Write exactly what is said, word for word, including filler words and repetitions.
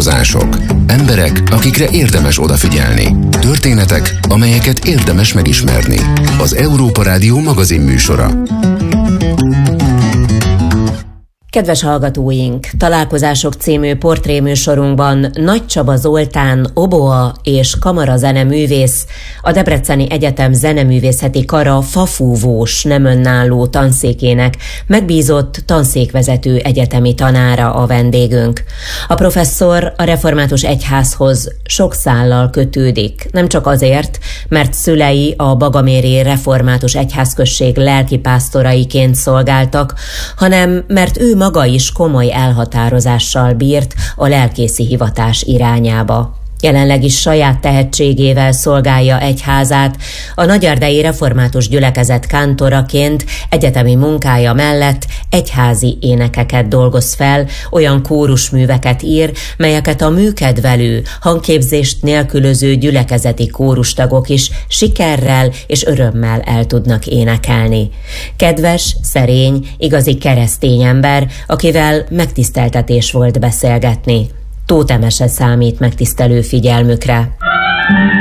Találkozások. Emberek, akikre érdemes odafigyelni. Történetek, amelyeket érdemes megismerni. Az Európa Rádió magazin műsora. Kedves hallgatóink, Találkozások című portréműsorunkban Nagy Csaba Zoltán oboa és kamarazene művész, a Debreceni Egyetem zeneművészeti kara fafúvós nem önálló tanszékének megbízott tanszékvezető egyetemi tanára a vendégünk. A professzor a református egyházhoz sok szállal kötődik, nem csak azért, mert szülei a bagaméri református egyházközség lelkipásztoraiként szolgáltak, hanem mert ő maga is komoly elhatározással bírt a lelkészi hivatás irányába. Jelenleg is saját tehetségével szolgálja egyházát, a nagyerdei református gyülekezet kántoraként egyetemi munkája mellett egyházi énekeket dolgoz fel, olyan kórusműveket ír, melyeket a műkedvelő, hangképzést nélkülöző gyülekezeti kórustagok is sikerrel és örömmel el tudnak énekelni. Kedves, szerény, igazi keresztény ember, akivel megtiszteltetés volt beszélgetni. Tóth Emese számít megtisztelő figyelmükre.